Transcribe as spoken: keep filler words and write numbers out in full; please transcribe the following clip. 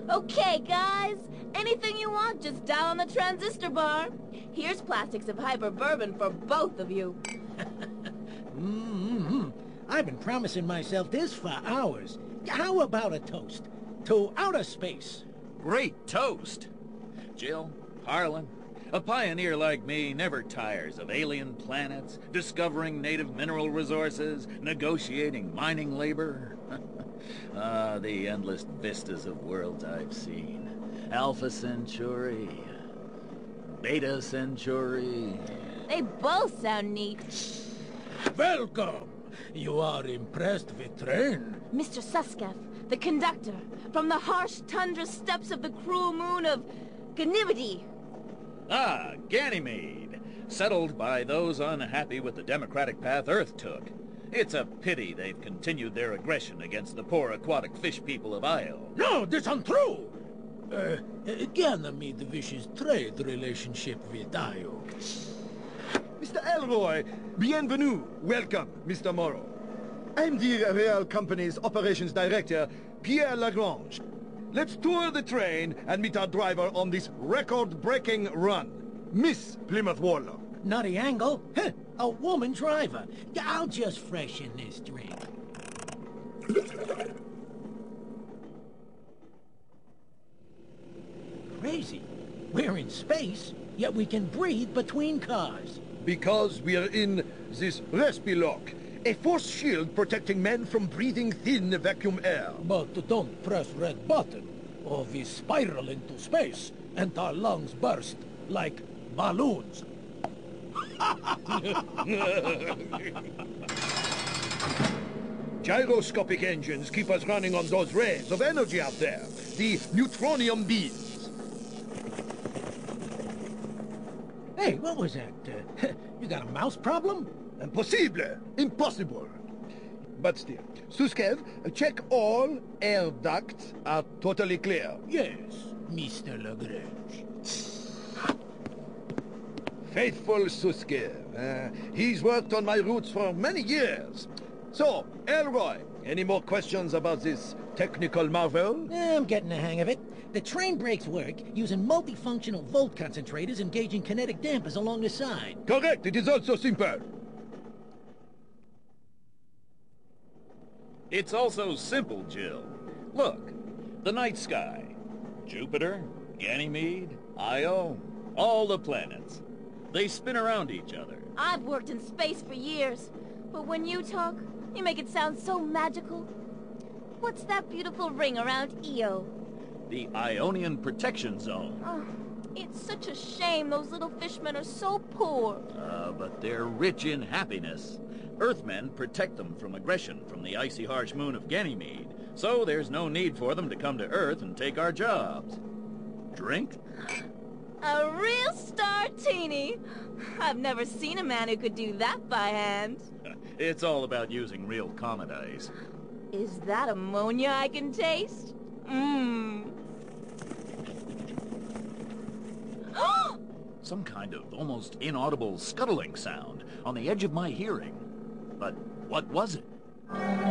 Okay, guys. Anything you want, just dial on the transistor bar. Here's plastics of hyperbourbon for both of you. Mm-hmm. I've been promising myself this for hours. How about a toast? To outer space. Great toast. Jill, Harlan, a pioneer like me never tires of alien planets, discovering native mineral resources, negotiating mining labor. Ah, the endless vistas of worlds I've seen. Alpha Centauri, Beta Centauri. They both sound neat. Welcome. You are impressed with train? Mister Suskef, the conductor, from the harsh tundra steppes of the cruel moon of Ganymede. Ah, Ganymede, settled by those unhappy with the democratic path Earth took. It's a pity they've continued their aggression against the poor aquatic fish people of Io. No, that's untrue! Uh, Ganymede wishes trade relationship with Io. Mister Elroy, bienvenue. Welcome, Mister Morrow. I'm the Real Company's operations director, Pierre Lagrange. Let's tour the train and meet our driver on this record-breaking run, Miss Plymouth Warlock. Nutty angle? Huh, a woman driver. I'll just freshen this drink. Crazy. We're in space, yet we can breathe between cars. Because we are in this Respilock, a force shield protecting men from breathing thin vacuum air. But don't press red button, or we spiral into space, and our lungs burst like balloons. Gyroscopic engines keep us running on those rays of energy out there, the neutronium beams. Hey, what was that? Uh, you got a mouse problem? Impossible! Impossible! But still, Suskev, check all air ducts are totally clear. Yes, Mister Lagrange. Faithful Suskev. Uh, he's worked on my routes for many years. So, Elroy, any more questions about this technical marvel? I'm getting the hang of it. The train brakes work using multifunctional volt concentrators engaging kinetic dampers along the side. Correct, it is also simple. It's also simple, Jill. Look, the night sky. Jupiter, Ganymede, Io, all the planets. They spin around each other. I've worked in space for years, but when you talk, you make it sound so magical. What's that beautiful ring around Io? The Ionian Protection Zone. Oh, it's such a shame those little fishmen are so poor. Uh, but they're rich in happiness. Earthmen protect them from aggression from the icy harsh moon of Ganymede, so there's no need for them to come to Earth and take our jobs. Drink? A real startini. I've never seen a man who could do that by hand. It's all about using real comet ice. Is that ammonia I can taste? Mmm. Some kind of almost inaudible scuttling sound on the edge of my hearing. But what was it?